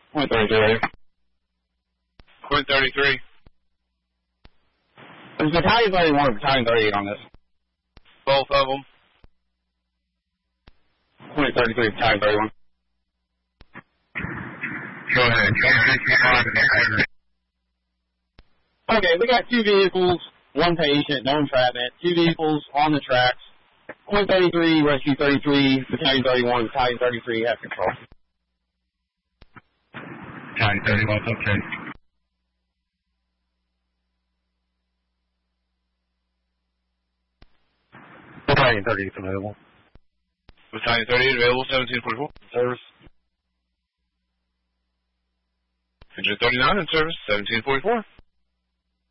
Point 33. Point 33. There's Battalion 31 and Battalion 38 on this. Both of them. Point 33, Battalion 31. Go ahead. Okay, we got 2 vehicles, 1 patient, no entrapment, 2 vehicles on the tracks. Point 33, Rescue 33, Battalion 31, Battalion 33 have control. Battalion 31, okay. Battalion 38 available. Battalion 38 available, 1744. Service. Engine 39 in service, 1744.